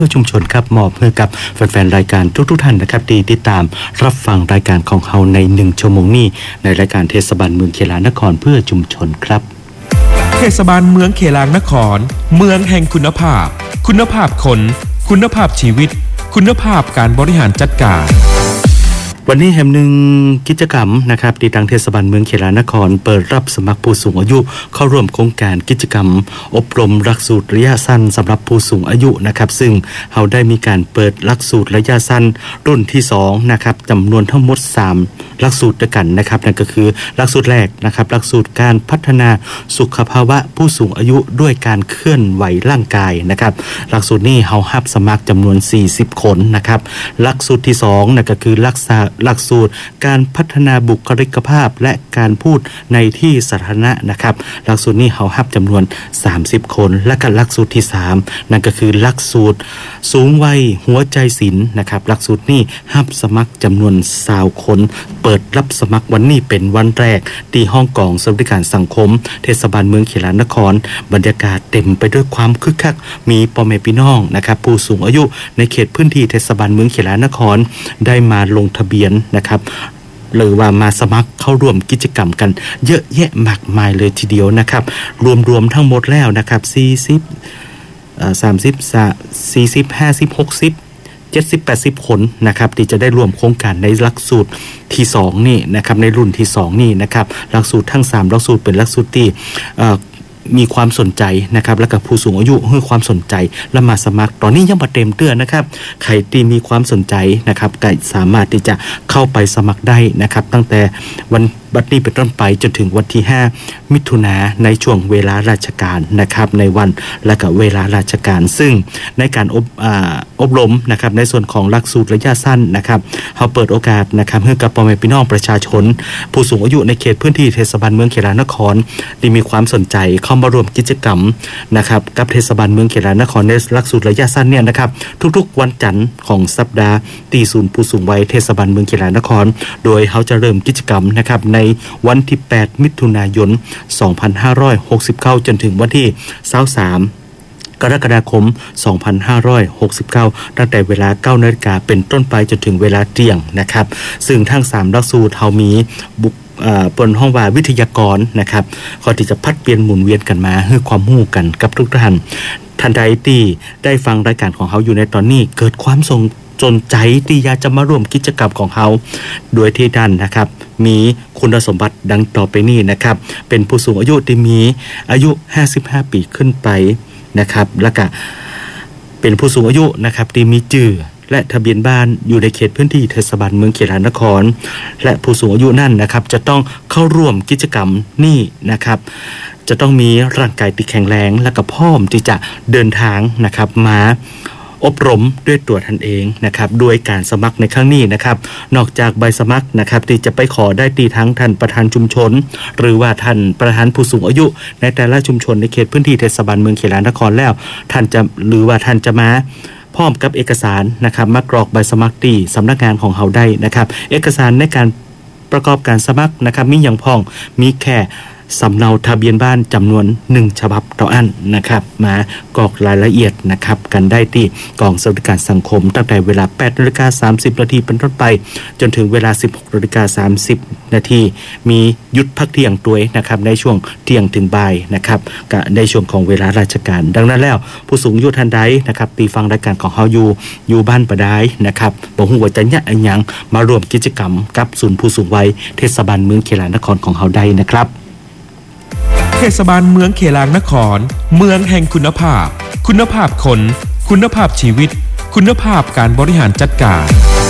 ชุมชนครับมอบให้กับแฟนๆรายการทุกท่านนะครับที่ติดตามรับฟังรายการของเราใน1ชั่วโมงนี้ในรายการเทศบาลเมืองเขลางนครเพื่อชุมชนครับเทศบาลเมืองเขลางนครเมืองแห่งคุณภาพคุณภาพคนคุณภาพชีวิตคุณภาพการบริหารจัดการวันนี้แห่งหนึ่งกิจกรรมนะครับที่ทางเทศบาลเมืองเขลางนครเปิดรับสมัครผู้สูงอายุเข้าร่วมโครงการกิจกรรมอบรมหลักสูตรระยะสั้นสำหรับผู้สูงอายุนะครับซึ่งเราได้มีการเปิดหลักสูตรระยะสั้นรุ่นที่2นะครับจำนวนทั้งหมด3หลักสูตรด้วยกันนะครับนั่นก็คือหลักสูตรแรกนะครับหลักสูตรการพัฒนาสุขภาวะผู้สูงอายุด้วยการเคลื่อนไหวร่างกายนะครับหลักสูตรนี้เรารับสมัครจำนวน40คนนะครับหลักสูตรที่2นั่นก็คือหลักสูตรการพัฒนาบุคลิกภาพและการพูดในที่สาธารณะนะครับหลักสูตรนี้เรารับจำนวน30คนและก็หลักสูตรที่3นั่นก็คือหลักสูตรสูงวัยหัวใจศิลป์นะครับหลักสูตรนี้รับสมัครจำนวน20คนเปิดรับสมัครวันนี้เป็นวันแรกที่ห้องกองสวัสดิการสังคมเทศบาลเมืองเขลางนครบรรยากาศเต็มไปด้วยความคึกคักมีพ่อแม่พี่น้องนะครับผู้สูงอายุในเขตพื้นที่เทศบาลเมืองเขลางนครได้มาลงทะเบียนนะครับหรือว่ามาสมัครเข้าร่วมกิจกรรมกันเยอะแยะมากมายเลยทีเดียวนะครับรวมทั้งหมดแล้วนะครับ70 คนนะครับที่จะได้ร่วมโครงการในหลักสูตรที่2นี่นะครับในรุ่นที่2นี่นะครับหลักสูตรทั้ง3หลักสูตรเป็นหลักสูตรที่มีความสนใจนะครับและกับผู้สูงอายุให้ความสนใจและมาสมัครตอนนี้ยังบ่เต็มเตื้อนะครับใครที่มีความสนใจนะครับก็สามารถที่จะเข้าไปสมัครได้นะครับตั้งแต่วันบัดนี้เป็นต้นไปจนถึงวันที่5มิถุนายนในช่วงเวลาราชการนะครับในวันและก็เวลาราชการซึ่งในการอบรมนะครับในส่วนของหลักสูตรระยะสั้นนะครับเราเปิดโอกาสนะครับให้กับพ่อแม่พี่น้องประชาชนผู้สูงอายุในเขตพื้นที่เทศบาลเมืองเขลางนครที่มีความสนใจเข้ามาร่วมกิจกรรมนะครับกับเทศบาลเมืองเขลางนครในหลักสูตรระยะสั้นเนี่ยนะครับทุกๆวันจันทร์ของสัปดาห์ที่ศูนย์ผู้สูงวัยเทศบาลเมืองเขลางนครโดยเขาจะเริ่มกิจกรรมนะครับในวันที่8มิถุนายน2569จนถึงวันที่23กรกฎาคม2569ตั้งแต่เวลา 9 นาฬิกาเป็นต้นไปจนถึงเวลาเที่ยงนะครับซึ่งทั้ง3หลักสูตรเขามีบนห้องว่าวิทยากรนะครับก็ที่จะพัดเปลี่ยนหมุนเวียนกันมาให้ความรู้กันกับทุกท่านใดที่ได้ฟังรายการของเขาอยู่ในตอนนี้เกิดความสนใจที่อยากจะมาร่วมกิจกรรมของเขาโดยที่ด้านนะครับมีคุณสมบัติดังต่อไปนี้นะครับเป็นผู้สูงอายุที่มีอายุ55ปีขึ้นไปนะครับแล้วก็เป็นผู้สูงอายุนะครับที่มีชื่อและทะเบียนบ้านอยู่ในเขตพื้นที่เทศบาลเมืองเขลางนครและผู้สูงอายุนั่นนะครับจะต้องเข้าร่วมกิจกรรมนี่นะครับจะต้องมีร่างกายที่แข็งแรงและก็พร้อมที่จะเดินทางนะครับมาอบรมด้วยตัวท่านเองนะครับด้วยการสมัครในครั้งนี้นะครับนอกจากใบสมัครนะครับที่จะไปขอได้ตีทั้งท่านประธานชุมชนหรือว่าท่านประธานผู้สูงอายุในแต่ละชุมชนในเขตพื้นที่เทศบาลเมืองเขลางนครแล้วท่านจะหรือว่าท่านจะมาพร้อมกับเอกสารนะครับมากรอกใบสมัครที่สำนักงานของเราได้นะครับเอกสารในการประกอบการสมัครนะครับมีอย่างพ้องมีแค่สำเนาทะเบียนบ้านจำนวน1ฉบับต่ออันนะครับมากรอกรายละเอียดนะครับกันได้ที่กองสวัสดิการสังคมตั้งแต่เวลา 8:30 น.เป็นต้นไปจนถึงเวลา 16:30 น.มีหยุดพักเที่ยงตัวยนะครับในช่วงเที่ยงถึงบ่ายนะครับก็ในช่วงของเวลาราชการดังนั้นแล้วผู้สูงอายุท่านใดนะครับที่ฟังรายการของเฮาอยู่บ้านปะไดนะครับบ่ฮู้ว่าจะยะอิหยังมาร่วมกิจกรรมกับศูนย์ผู้สูงวัยเทศบาลเมืองเขลางนครของเฮาได้นะครับเทศบาลเมืองเขลางนครเมืองแห่งคุณภาพคุณภาพคนคุณภาพชีวิตคุณภาพการบริหารจัดการ